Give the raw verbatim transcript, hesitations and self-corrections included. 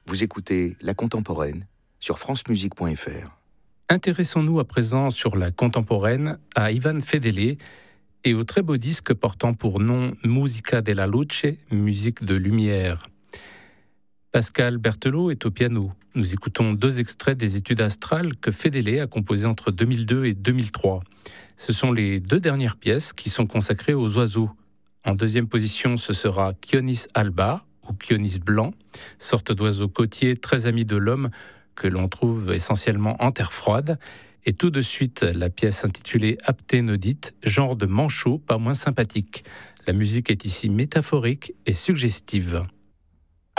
Vous écoutez La Contemporaine sur francemusique point f r. Intéressons-nous à présent sur la contemporaine à Ivan Fedele et au très beau disque portant pour nom Musica della Luce, musique de lumière. Pascal Berthelot est au piano. Nous écoutons deux extraits des études astrales que Fedele a composées entre deux mille deux et deux mille trois. Ce sont les deux dernières pièces qui sont consacrées aux oiseaux. En deuxième position, ce sera Chionis alba, ou Chionis blanc, sorte d'oiseau côtier très ami de l'homme que l'on trouve essentiellement en terre froide. Et tout de suite, la pièce intitulée Apténodite, genre de manchot pas moins sympathique. La musique est ici métaphorique et suggestive.